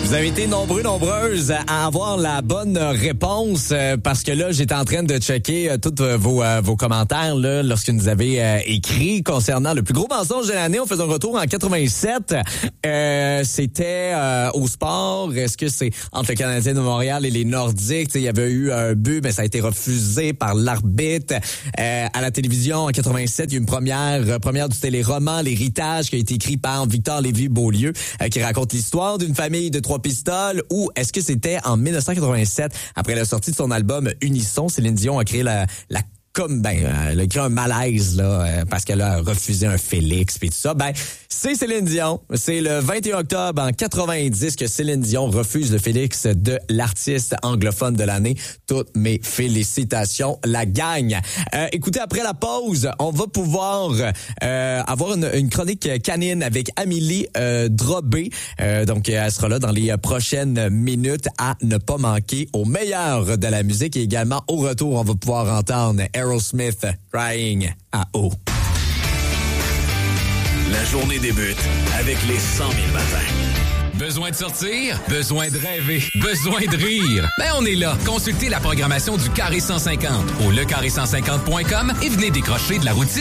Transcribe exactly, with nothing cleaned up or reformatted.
Vous avez été nombreux, nombreuses à avoir la bonne réponse euh, parce que là, j'étais en train de checker euh, tous vos, euh, vos commentaires là, lorsque vous avez euh, écrit concernant le plus gros mensonge de l'année. On faisait un retour en quatre-vingt-sept. Euh, c'était euh, au sport. Est-ce que c'est entre le Canadien de Montréal et les Nordiques? Il y avait eu un but, mais ça a été refusé par l'arbitre. Euh, à la télévision, en quatre-vingt-sept, il y a eu une première, euh, première du téléroman, L'Héritage, qui a été écrit par Victor Lévy-Beaulieu, euh, qui raconte l'histoire d'une famille de trois pistoles, ou est-ce que c'était en dix-neuf cent quatre-vingt-sept, après la sortie de son album Unisson, Céline Dion a créé la, la comme ben elle a créé un malaise là euh, parce qu'elle a refusé un Félix puis tout ça. Ben c'est Céline Dion, c'est le vingt et un octobre en quatre-vingt-dix que Céline Dion refuse le Félix de l'artiste anglophone de l'année. Toutes mes félicitations, la gang. Euh, écoutez, après la pause, on va pouvoir euh, avoir une, une chronique canine avec Amélie euh, Drobé. Euh, donc elle sera là dans les prochaines minutes à ne pas manquer au meilleur de la musique et également au retour, on va pouvoir entendre Aerosmith, Crying à eau. La journée débute avec les cent mille matins. Besoin de sortir? Besoin de rêver? Besoin de rire? Ben on est là. Consultez la programmation du Carré cent cinquante au le carré cent cinquante point com et venez décrocher de la routine